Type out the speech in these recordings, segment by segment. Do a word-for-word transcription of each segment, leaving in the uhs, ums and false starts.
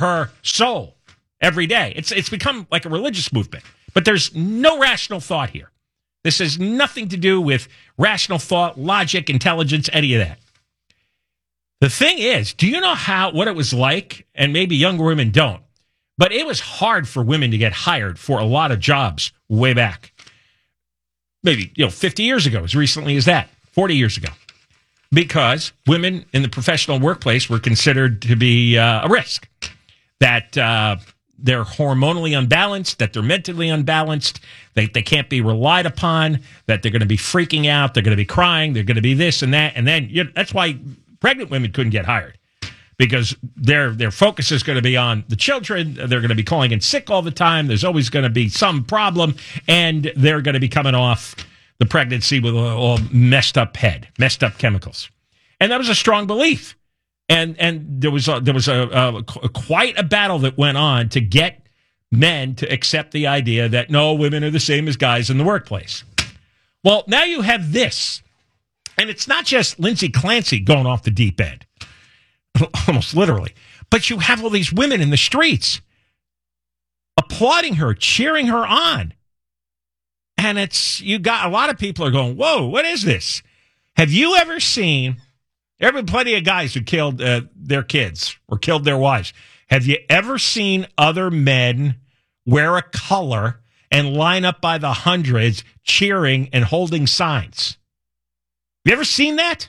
her soul every day. It's it's become like a religious movement. But there's no rational thought here. This has nothing to do with rational thought, logic, intelligence, any of that. The thing is, do you know how what it was like? And maybe younger women don't. But it was hard for women to get hired for a lot of jobs way back. Maybe, you know, fifty years ago, as recently as that, forty years ago. Because women in the professional workplace were considered to be uh, a risk. That uh, they're hormonally unbalanced, that they're mentally unbalanced, they, they can't be relied upon, that they're going to be freaking out, they're going to be crying, they're going to be this and that. And then you know, that's why pregnant women couldn't get hired. Because their their focus is going to be on the children. They're going to be calling in sick all the time. There's always going to be some problem. And they're going to be coming off the pregnancy with a, a messed up head, messed up chemicals. And that was a strong belief. And and there was a, there was a, a, a quite a battle that went on to get men to accept the idea that no, women are the same as guys in the workplace. Well, now you have this. And it's not just Lindsay Clancy going off the deep end. Almost literally. But you have all these women in the streets applauding her, cheering her on. And it's, you got a lot of people are going, whoa, what is this? Have you ever seen, there have been plenty of guys who killed uh, their kids or killed their wives. Have you ever seen other men wear a color and line up by the hundreds cheering and holding signs? Have you ever seen that?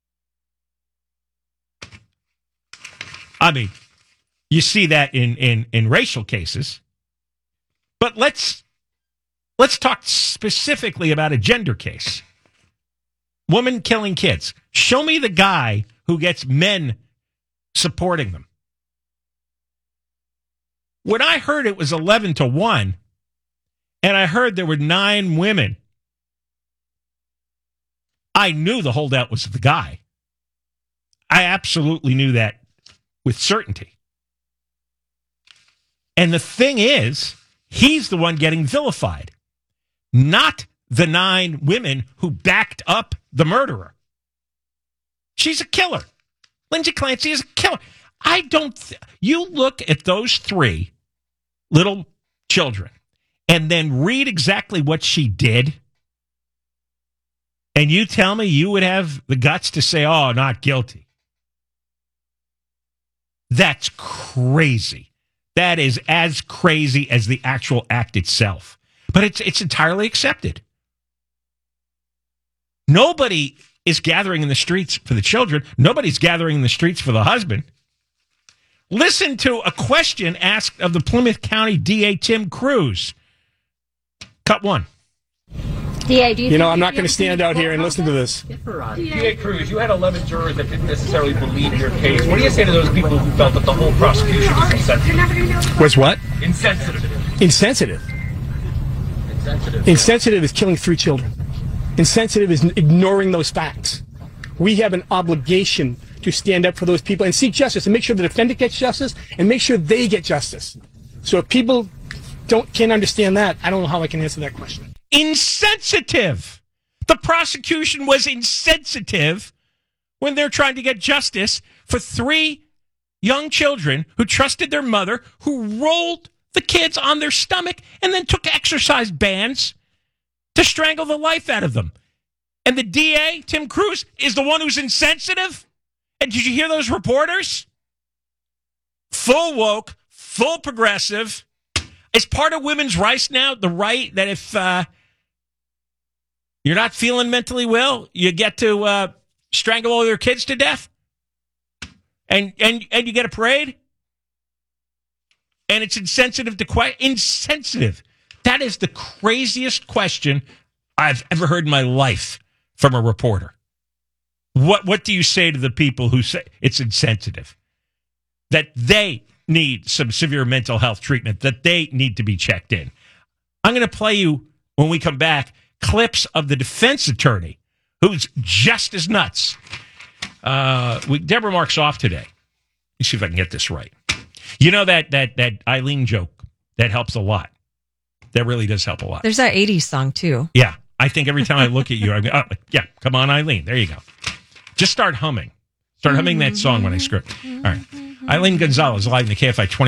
I mean, you see that in, in, in racial cases, but let's let's talk specifically about a gender case. Woman killing kids. Show me the guy who gets men supporting them. When I heard it was eleven to one, and I heard there were nine women, I knew the holdout was the guy. I absolutely knew that. With certainty. And the thing is, he's the one getting vilified, not the nine women who backed up the murderer. She's a killer. Lindsay Clancy is a killer. I don't... Th- you look at those three little children and then read exactly what she did, and you tell me you would have the guts to say, oh, not guilty. That's crazy. That is as crazy as the actual act itself. But it's it's entirely accepted. Nobody is gathering in the streets for the children. Nobody's gathering in the streets for the husband. Listen to a question asked of the Plymouth County D A Tim Cruz. Cut one. D A, do you, you know, I'm not going to stand out here and listen to this. D A Cruz, you had eleven jurors that didn't necessarily believe your case. What do you say to those people who felt that the whole prosecution was insensitive? Was what? Insensitive. Insensitive. Insensitive. Insensitive is killing three children. Insensitive is ignoring those facts. We have an obligation to stand up for those people and seek justice and make sure the defendant gets justice and make sure they get justice. So if people don't can't understand that, I don't know how I can answer that question. Insensitive. The prosecution was insensitive when they're trying to get justice for three young children who trusted their mother, who rolled the kids on their stomach and then took exercise bands to strangle the life out of them. And the D A, Tim Cruz, is the one who's insensitive? And did you hear those reporters? Full woke, full progressive. Is part of women's rights now the right that if uh, you're not feeling mentally well, you get to uh, strangle all your kids to death? And and and you get a parade? And it's insensitive to question? Insensitive. That is the craziest question I've ever heard in my life from a reporter. What what do you say to the people who say it's insensitive? That they need some severe mental health treatment, that they need to be checked in. I'm going to play you, when we come back, clips of the defense attorney who's just as nuts. Uh, we, Deborah Mark's off today. Let me see if I can get this right. You know that that that Eileen joke, that helps a lot. That really does help a lot. There's that eighties song, too. Yeah. I think every time I look at you, I go, oh, yeah, come on, Eileen. There you go. Just start humming. Start humming that song when I script. All right. Eileen Gonzalez, live in the K F I twenty.